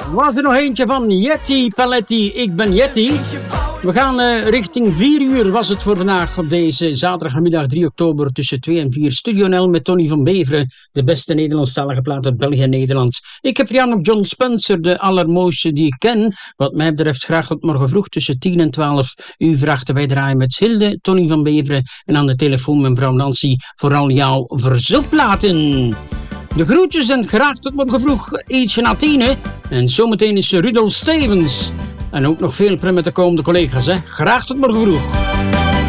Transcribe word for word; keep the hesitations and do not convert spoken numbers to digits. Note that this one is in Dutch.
Was er nog eentje van Yeti Paletti, ik ben Yeti. We gaan uh, richting vier uur was het voor vandaag op deze zaterdagmiddag drie oktober tussen twee en vier. Studio N L met Tony van Beveren, de beste Nederlandstalige plaat uit België en Nederland. Ik heb hier op John Spencer, de allermooiste die ik ken. Wat mij betreft graag tot morgen vroeg tussen tien en twaalf. U vraagt wij draaien met Hilde, Tony van Beveren en aan de telefoon mijn vrouw Nancy. Vooral jouw verzoekplaten. De groetjes en graag tot morgen vroeg, ietsje na tienen. En zometeen is Rudolf Stevens. En ook nog veel prem met de komende collega's, hè. Graag tot morgen vroeg.